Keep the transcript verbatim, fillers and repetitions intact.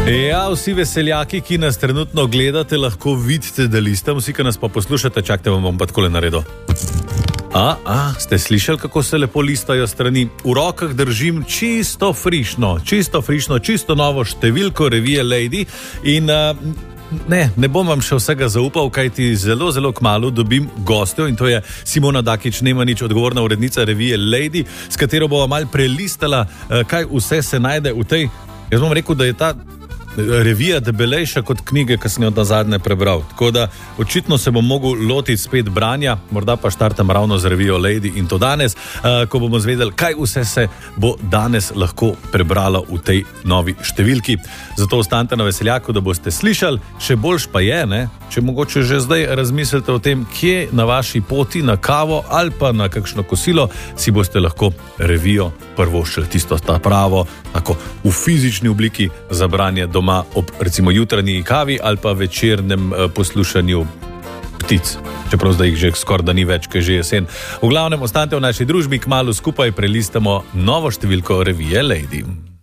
Ja, vsi veseljaki, ki nas trenutno gledate, lahko vidite, da listam, vsi, ki nas pa poslušate, čakajte, vam bom pa takole naredil. A, a, ste slišali, kako se lepo listajo strani? V rokah držim čisto frišno, čisto frišno, čisto novo številko revije Lady in uh, ne, ne bom vam še vsega zaupal, kajti zelo, zelo kmalu dobim gostjo in to je Simona Dakić-Nemanič, odgovorna urednica revije Lady, s katero bova mal prelistala, uh, kaj vse se najde v tej. Jaz bom rekel, da je ta revija debelejša kot knjige, ki sem jo nazadnje prebral. Tako da očitno se bom mogel lotiti spet branja, morda pa štartam ravno z revijo Lady in to danes, uh, ko bomo zvedeli, kaj vse se bo danes lahko prebralo v tej novi številki. Zato ostanite na veseljaku, da boste slišali, še boljš pa je, ne? Če mogoče že zdaj razmislite o tem, kje na vaši poti na kavo ali pa na kakšno kosilo si boste lahko revijo prvoščili, tisto ta pravo, tako v fizični obliki za branje doma ob recimo jutranji kavi ali pa večernem eh, poslušanju ptic. Čeprav zdaj jih že skoraj da ni več, ker že jesen. V glavnem, ostanite v naši družbi, kmalu skupaj prelistamo novo številko revije Lady.